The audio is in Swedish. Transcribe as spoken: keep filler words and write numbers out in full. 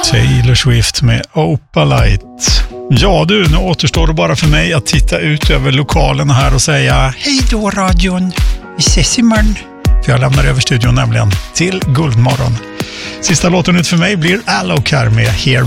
Taylor Swift med Opalite. Ja du, nu återstår det bara för mig att titta ut över lokalen här och säga hej då radion, vi ses imorgon. För jag lämnar över studion nämligen till Guldmorgon. Sista låten ut för mig blir Alokar med Hear